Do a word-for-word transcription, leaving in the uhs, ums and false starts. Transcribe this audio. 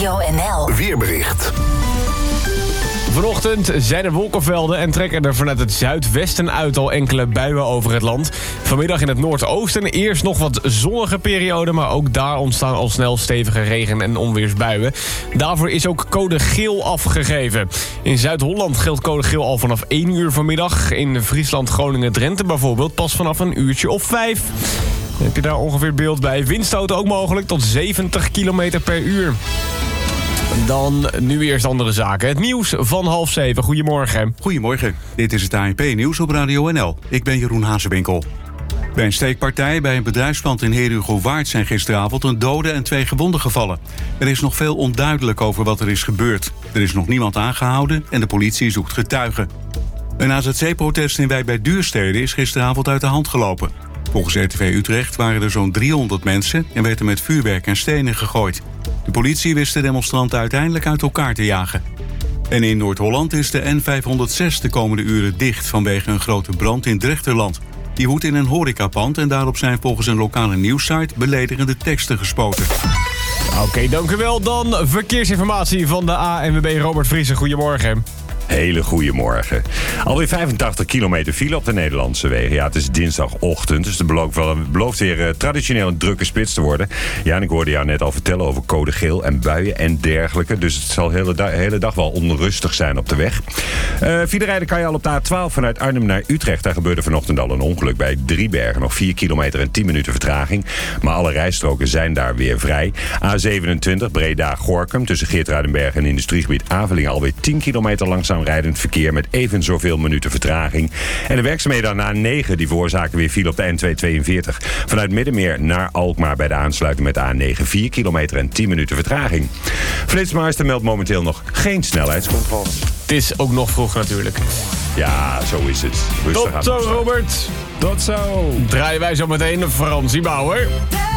Radio N L Weerbericht. Vanochtend zijn er wolkenvelden en trekken er vanuit het zuidwesten uit al enkele buien over het land. Vanmiddag in het noordoosten eerst nog wat zonnige periode, maar ook daar ontstaan al snel stevige regen- en onweersbuien. Daarvoor is ook code geel afgegeven. In Zuid-Holland geldt code geel al vanaf één uur vanmiddag. In Friesland, Groningen, Drenthe bijvoorbeeld pas vanaf een uurtje of vijf. Heb je daar ongeveer beeld bij? Windstoten ook mogelijk tot zeventig kilometer per uur. Dan nu eerst andere zaken. Het nieuws van half zeven. Goedemorgen. Goedemorgen. Dit is het A N P-nieuws op Radio N L. Ik ben Jeroen Hazewinkel. Bij een steekpartij bij een bedrijfspand in Heerhugowaard zijn gisteravond een dode en twee gewonden gevallen. Er is nog veel onduidelijk over wat er is gebeurd. Er is nog niemand aangehouden en de politie zoekt getuigen. Een A Z C-protest in Wijk bij Duurstede is gisteravond uit de hand gelopen. Volgens R T V Utrecht waren er zo'n driehonderd mensen en werd er met vuurwerk en stenen gegooid. De politie wist de demonstranten uiteindelijk uit elkaar te jagen. En in Noord-Holland is de N vijfhonderdzes de komende uren dicht vanwege een grote brand in Drechterland. Die woedt in een horecapand en daarop zijn volgens een lokale nieuwssite beledigende teksten gespoten. Oké, okay, dank u wel. Dan verkeersinformatie van de A N W B Robert Vriesen. Goedemorgen. Hele goede morgen. Alweer vijfentachtig kilometer file op de Nederlandse wegen. Ja, het is dinsdagochtend, dus het belooft, wel, belooft weer uh, traditioneel een drukke spits te worden. Ja, en ik hoorde jou net al vertellen over code geel en buien en dergelijke. Dus het zal de hele, da- hele dag wel onrustig zijn op de weg. Uh, file rijden kan je al op de A twaalf vanuit Arnhem naar Utrecht. Daar gebeurde vanochtend al een ongeluk bij Driebergen. Nog vier kilometer en tien minuten vertraging. Maar alle rijstroken zijn daar weer vrij. A zevenentwintig Breda-Gorinchem tussen Geertruidenberg en industriegebied Avelingen alweer tien kilometer langzaam rijdend verkeer met even zoveel minuten vertraging. En de werkzaamheden aan de A negen die veroorzaken weer file op de N tweehonderdtweeënveertig. Vanuit Middenmeer naar Alkmaar bij de aansluiting met de A negen. vier kilometer en tien minuten vertraging. Flitsmeister meldt momenteel nog geen snelheidscontroles. Het is ook nog vroeg natuurlijk. Ja, zo is het. Rustig Tot zo, Robert. Tot zo. Draaien wij zo meteen Fransie Bauer.